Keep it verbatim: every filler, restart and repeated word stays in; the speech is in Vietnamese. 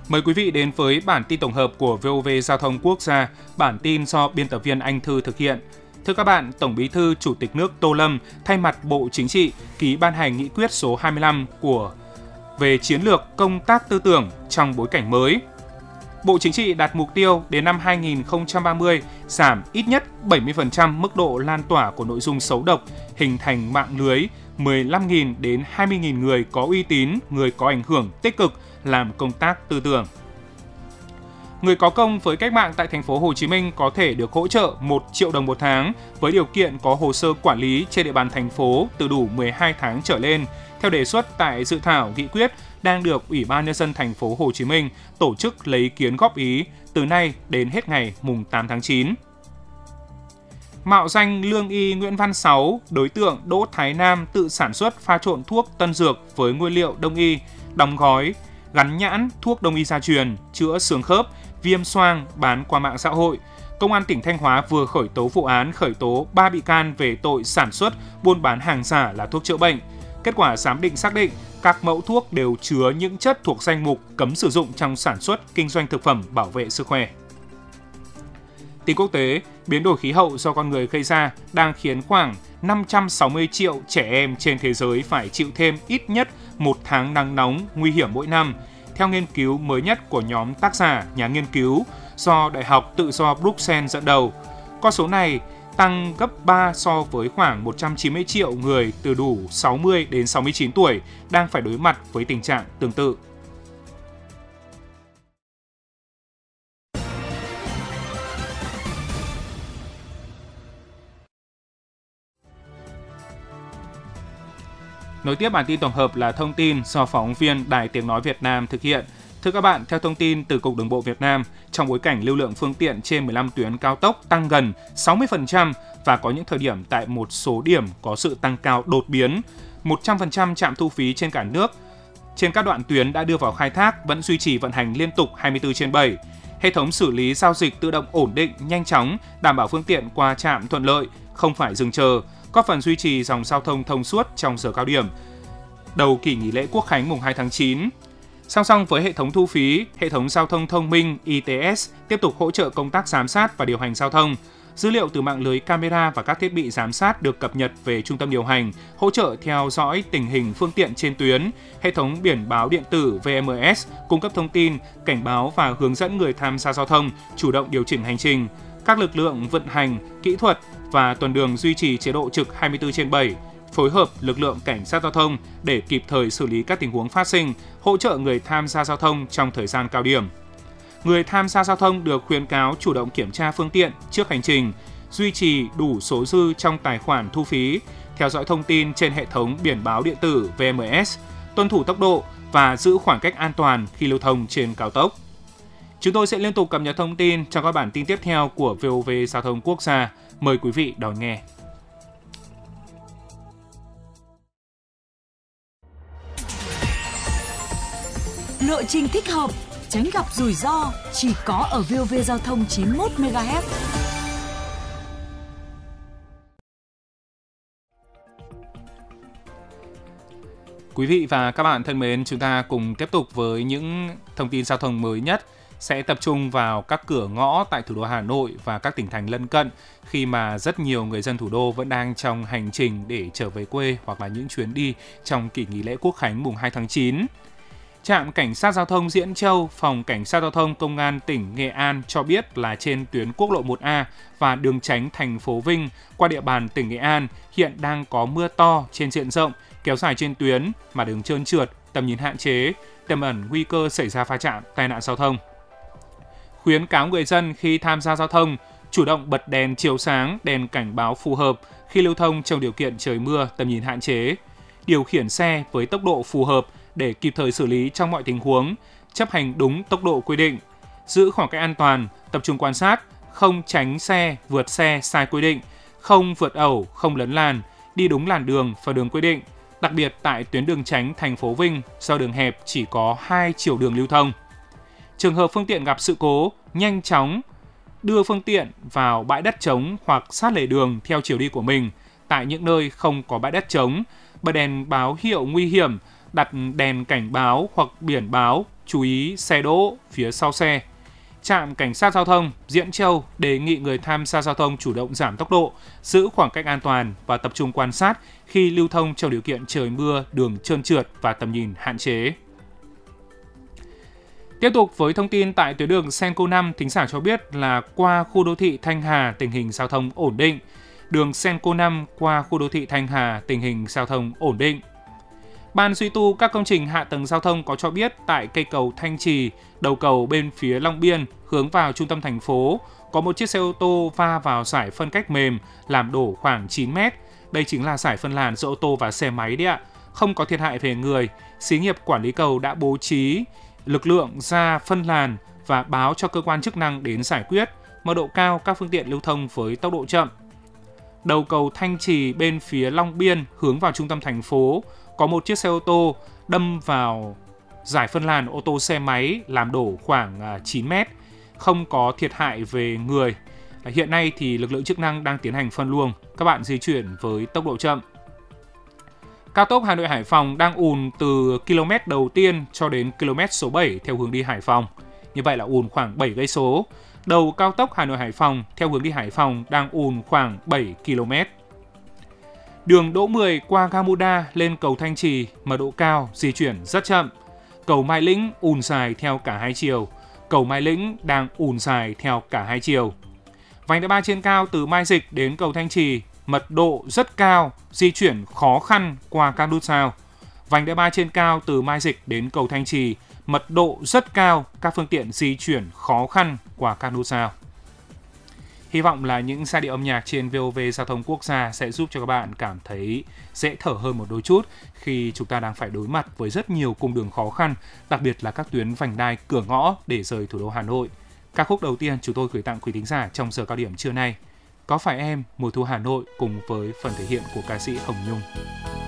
Mời quý vị đến với bản tin tổng hợp của vê o vê Giao thông Quốc gia, bản tin do biên tập viên Anh Thư thực hiện. Thưa các bạn, Tổng Bí thư Chủ tịch nước Tô Lâm thay mặt Bộ Chính trị ký ban hành nghị quyết số hai mươi lăm của về chiến lược công tác tư tưởng trong bối cảnh mới. Bộ Chính trị đặt mục tiêu đến năm hai nghìn không trăm ba mươi giảm ít nhất bảy mươi phần trăm mức độ lan tỏa của nội dung xấu độc, hình thành mạng lưới mười lăm nghìn đến hai mươi nghìn người có uy tín, người có ảnh hưởng tích cực làm công tác tư tưởng. Người có công với cách mạng tại thành phố Hồ Chí Minh có thể được hỗ trợ một triệu đồng một tháng với điều kiện có hồ sơ quản lý trên địa bàn thành phố từ đủ mười hai tháng trở lên, theo đề xuất tại dự thảo nghị quyết đang được Ủy ban Nhân dân thành phố Hồ Chí Minh tổ chức lấy ý kiến góp ý từ nay đến hết ngày mùng tám tháng chín. Mạo danh lương y Nguyễn Văn Sáu, đối tượng Đỗ Thái Nam tự sản xuất pha trộn thuốc tân dược với nguyên liệu đông y, đóng gói, gắn nhãn thuốc đông y gia truyền, chữa xương khớp, viêm xoang bán qua mạng xã hội. Công an tỉnh Thanh Hóa vừa khởi tố vụ án khởi tố ba bị can về tội sản xuất, buôn bán hàng giả là thuốc chữa bệnh. Kết quả giám định xác định các mẫu thuốc đều chứa những chất thuộc danh mục cấm sử dụng trong sản xuất, kinh doanh thực phẩm bảo vệ sức khỏe. Tin quốc tế, biến đổi khí hậu do con người gây ra đang khiến khoảng năm trăm sáu mươi triệu trẻ em trên thế giới phải chịu thêm ít nhất một tháng nắng nóng nguy hiểm mỗi năm, theo nghiên cứu mới nhất của nhóm tác giả, nhà nghiên cứu do Đại học Tự do Bruxelles dẫn đầu. Con số này tăng gấp ba so với khoảng một trăm chín mươi triệu người từ đủ sáu mươi đến sáu mươi chín tuổi đang phải đối mặt với tình trạng tương tự. Nối tiếp bản tin tổng hợp là thông tin do phóng viên Đài Tiếng Nói Việt Nam thực hiện. Thưa các bạn, theo thông tin từ Cục Đường bộ Việt Nam, trong bối cảnh lưu lượng phương tiện trên mười lăm tuyến cao tốc tăng gần sáu mươi phần trăm và có những thời điểm tại một số điểm có sự tăng cao đột biến, một trăm phần trăm trạm thu phí trên cả nước trên các đoạn tuyến đã đưa vào khai thác vẫn duy trì vận hành liên tục hai mươi tư trên bảy. Hệ thống xử lý giao dịch tự động ổn định, nhanh chóng, đảm bảo phương tiện qua trạm thuận lợi, không phải dừng chờ, góp phần duy trì dòng giao thông thông suốt trong giờ cao điểm đầu kỳ nghỉ lễ Quốc khánh mùng hai tháng chín. Song song với hệ thống thu phí, hệ thống giao thông thông minh i tê ét tiếp tục hỗ trợ công tác giám sát và điều hành giao thông. Dữ liệu từ mạng lưới camera và các thiết bị giám sát được cập nhật về trung tâm điều hành, hỗ trợ theo dõi tình hình phương tiện trên tuyến. Hệ thống biển báo điện tử vê em ét cung cấp thông tin, cảnh báo và hướng dẫn người tham gia giao thông chủ động điều chỉnh hành trình. Các lực lượng vận hành, kỹ thuật và tuần đường duy trì chế độ trực hai mươi tư trên bảy, phối hợp lực lượng cảnh sát giao thông để kịp thời xử lý các tình huống phát sinh, hỗ trợ người tham gia giao thông trong thời gian cao điểm. Người tham gia giao thông được khuyến cáo chủ động kiểm tra phương tiện trước hành trình, duy trì đủ số dư trong tài khoản thu phí, theo dõi thông tin trên hệ thống biển báo điện tử vê em ét, tuân thủ tốc độ và giữ khoảng cách an toàn khi lưu thông trên cao tốc. Chúng tôi sẽ liên tục cập nhật thông tin trong các bản tin tiếp theo của vê o vê Giao thông Quốc gia. Mời quý vị đón nghe. Lộ trình thích hợp, tránh gặp rủi ro chỉ có ở vê o vê Giao thông chín mươi mốt mê ga héc. Quý vị và các bạn thân mến, chúng ta cùng tiếp tục với những thông tin giao thông mới nhất, sẽ tập trung vào các cửa ngõ tại thủ đô Hà Nội và các tỉnh thành lân cận khi mà rất nhiều người dân thủ đô vẫn đang trong hành trình để trở về quê hoặc là những chuyến đi trong kỳ nghỉ lễ Quốc khánh mùng hai tháng chín. Trạm Cảnh sát Giao thông Diễn Châu, Phòng Cảnh sát Giao thông Công an tỉnh Nghệ An cho biết là trên tuyến quốc lộ một A và đường tránh thành phố Vinh qua địa bàn tỉnh Nghệ An hiện đang có mưa to trên diện rộng, kéo dài trên tuyến, mà đường trơn trượt, tầm nhìn hạn chế, tiềm ẩn nguy cơ xảy ra va chạm, tai nạn giao thông. Khuyến cáo người dân khi tham gia giao thông chủ động bật đèn chiếu sáng, đèn cảnh báo phù hợp khi lưu thông trong điều kiện trời mưa, tầm nhìn hạn chế, điều khiển xe với tốc độ phù hợp để kịp thời xử lý trong mọi tình huống, chấp hành đúng tốc độ quy định, giữ khoảng cách an toàn, tập trung quan sát, không tránh xe, vượt xe sai quy định, không vượt ẩu, không lấn làn, đi đúng làn đường và đường quy định, đặc biệt tại tuyến đường tránh thành phố Vinh do đường hẹp chỉ có hai chiều đường lưu thông. Trường hợp phương tiện gặp sự cố, nhanh chóng đưa phương tiện vào bãi đất trống hoặc sát lề đường theo chiều đi của mình. Tại những nơi không có bãi đất trống, bật đèn báo hiệu nguy hiểm, đặt đèn cảnh báo hoặc biển báo chú ý xe đỗ phía sau xe. Trạm Cảnh sát Giao thông Diễn Châu đề nghị người tham gia giao thông chủ động giảm tốc độ, giữ khoảng cách an toàn và tập trung quan sát khi lưu thông trong điều kiện trời mưa, đường trơn trượt và tầm nhìn hạn chế. Tiếp tục với thông tin tại tuyến đường Senco năm, thính giả cho biết là qua khu đô thị Thanh Hà tình hình giao thông ổn định. Đường Senco năm qua khu đô thị Thanh Hà tình hình giao thông ổn định. Ban duy tu các công trình hạ tầng giao thông có cho biết tại cây cầu Thanh Trì, đầu cầu bên phía Long Biên hướng vào trung tâm thành phố, có một chiếc xe ô tô va vào dải phân cách mềm làm đổ khoảng chín mét. Đây chính là dải phân làn giữa ô tô và xe máy đấy ạ. Không có thiệt hại về người. Xí nghiệp quản lý cầu đã bố trí lực lượng ra phân làn và báo cho cơ quan chức năng đến giải quyết. Mật độ cao các phương tiện lưu thông với tốc độ chậm. Đầu cầu Thanh Trì bên phía Long Biên hướng vào trung tâm thành phố, có một chiếc xe ô tô đâm vào dải phân làn ô tô xe máy làm đổ khoảng chín mét, không có thiệt hại về người. Hiện nay thì lực lượng chức năng đang tiến hành phân luồng, các bạn di chuyển với tốc độ chậm. Cao tốc Hà Nội Hải Phòng đang ùn từ km đầu tiên cho đến km số bảy theo hướng đi Hải Phòng. Như vậy là ùn khoảng bảy cây số. Đầu cao tốc Hà Nội Hải Phòng theo hướng đi Hải Phòng đang ùn khoảng bảy ki lô mét. Đường Đỗ mười qua ga Muda lên cầu Thanh Trì, mật độ cao, di chuyển rất chậm. Cầu Mai Lĩnh ùn dài theo cả hai chiều. Cầu Mai Lĩnh đang ùn dài theo cả hai chiều. Vành đai ba trên cao từ Mai Dịch đến cầu Thanh Trì, mật độ rất cao, di chuyển khó khăn qua các nút giao. Vành đai ba trên cao từ Mai Dịch đến cầu Thanh Trì, mật độ rất cao, các phương tiện di chuyển khó khăn qua các nút giao. Hy vọng là những giai điệu âm nhạc trên vê o vê Giao thông Quốc gia sẽ giúp cho các bạn cảm thấy dễ thở hơn một đôi chút khi chúng ta đang phải đối mặt với rất nhiều cung đường khó khăn, đặc biệt là các tuyến vành đai cửa ngõ để rời thủ đô Hà Nội. Ca khúc đầu tiên chúng tôi gửi tặng quý thính giả trong giờ cao điểm trưa nay, Có phải em mùa thu Hà Nội cùng với phần thể hiện của ca sĩ Hồng Nhung.